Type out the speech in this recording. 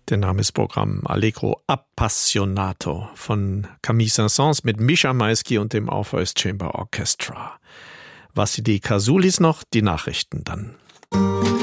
Der Name ist Programm Allegro Appassionato von Camille Saint-Saëns mit Mischa Maisky und dem Orpheus Chamber Orchestra. Wassily Kasulis noch, die Nachrichten dann.